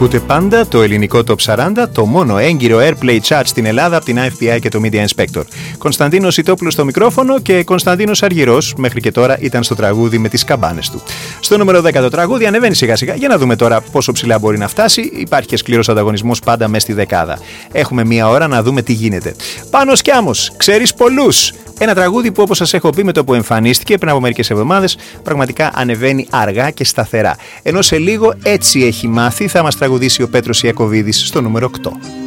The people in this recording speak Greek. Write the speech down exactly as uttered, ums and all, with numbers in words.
Ακούτε πάντα το ελληνικό Top σαράντα, το μόνο έγκυρο Airplay Chart στην Ελλάδα από την άι εφ πι άι και το Media Inspector. Κωνσταντίνος Ιτόπουλος στο μικρόφωνο και Κωνσταντίνος Αργυρός μέχρι και τώρα ήταν στο τραγούδι με τις καμπάνες του. Στο νούμερο δέκα το τραγούδι ανεβαίνει σιγά σιγά για να δούμε τώρα πόσο ψηλά μπορεί να φτάσει. Υπάρχει και σκληρός ανταγωνισμός πάντα μέσα στη δεκάδα. Έχουμε μία ώρα να δούμε τι γίνεται. Πάνος Κιάμος, ξέρεις πολλούς. Ένα τραγούδι που, όπως σας έχω πει, με το που εμφανίστηκε πριν από μερικές εβδομάδες, πραγματικά ανεβαίνει αργά και σταθερά. Ενώ σε λίγο Έτσι έχει μάθει θα μας τραγουδήσει ο Πέτρος Ιακωβίδης στο νούμερο οκτώ.